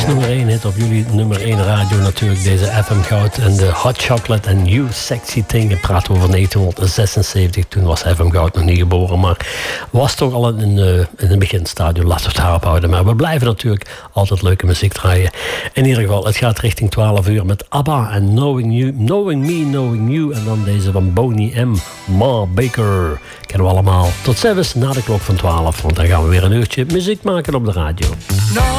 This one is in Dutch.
nummer 1 hit op jullie nummer 1 radio natuurlijk. Deze FM Goud en de Hot Chocolate and You Sexy Thing. Ik praat over 1976. Toen was FM Goud nog niet geboren. Maar was toch al in een beginstadium. Laten we het daarop houden. Maar we blijven natuurlijk altijd leuke muziek draaien. In ieder geval, het gaat richting 12 uur met ABBA en Knowing Me, Knowing You. En dan deze van Boney M. Ma Baker. Kennen we allemaal. Tot 7 na de klok van 12. Want dan gaan we weer een uurtje muziek maken op de radio.